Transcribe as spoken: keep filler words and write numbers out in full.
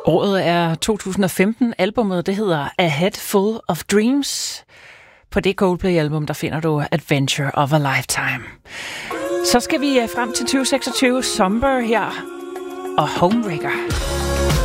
Året er to tusind og femten. Albummet, det hedder A Head Full of Dreams. På det Coldplay-album, der finder du Adventure of a Lifetime. Så skal vi frem til tyve seksogtyve. Somber her og Homewrecker.